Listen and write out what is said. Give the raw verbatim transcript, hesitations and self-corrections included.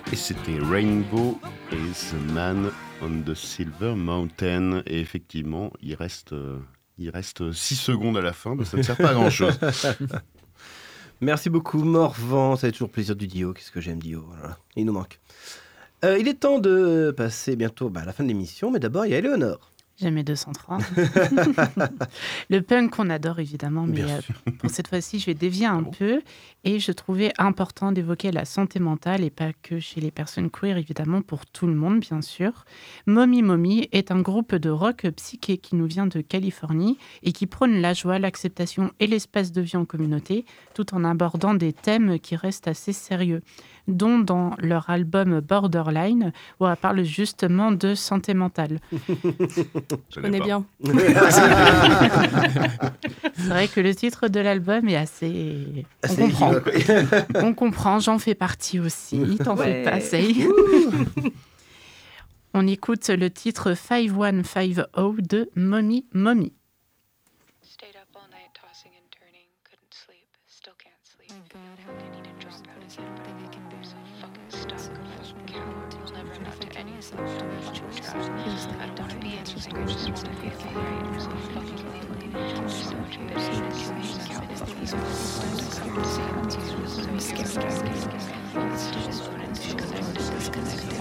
Et c'était Rainbow is a Man on the Silver Mountain. Et effectivement, il reste, euh, il reste six secondes à la fin, mais ça ne sert pas à grand-chose. Merci beaucoup, Morvan. Ça fait toujours plaisir du Dio. Qu'est-ce que j'aime Dio. Voilà. Il nous manque. Euh, il est temps de passer bientôt bah, à la fin de l'émission, mais d'abord, il y a Éléonore. J'ai mes deux cent trois. Le punk qu'on adore évidemment, mais euh, pour cette fois-ci, je vais dévier un bon. peu. Et je trouvais important d'évoquer la santé mentale, et pas que chez les personnes queer, évidemment, pour tout le monde, bien sûr. Mommy Mommy est un groupe de rock psyché qui nous vient de Californie et qui prône la joie, l'acceptation et l'espace de vie en communauté, tout en abordant des thèmes qui restent assez sérieux, dont dans leur album Borderline, où elle parle justement de santé mentale. Je connais bien. C'est vrai que le titre de l'album est assez... Assez On comprend. évident. On comprend, j'en fais partie aussi. T'en fais Ouais. pas, ça y est. On écoute le titre cinq mille cent cinquante de Mommy Mommy. Stayed up all night tossing and turning, couldn't sleep, still can't sleep. Feel like I need to drop out of here, but I'm so fucking stuck. Fucking coward, will never amount to anything. Fucking trapped. I don't wanna be anything, I just wanna be alright. I'm so fucking lonely. There's so much bitterness in me, so fucking sometimes I come to see it, I'm scared, I'm scared, I'm scared. It's just alone and disconnected, disconnected.